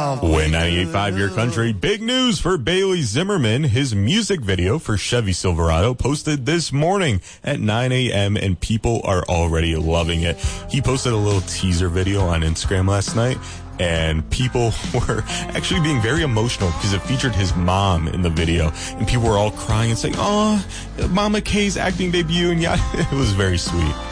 Win 98.5 Your Country. Big news for Bailey Zimmerman. His music video for Chevy Silverado posted this morning at 9 a.m. and people are already loving it. He posted a little teaser video on Instagram last night, and people were actually being very emotional because it featured his mom in the video, and people were all crying and saying, "Oh, Mama K's acting debut," and yeah, it was very sweet.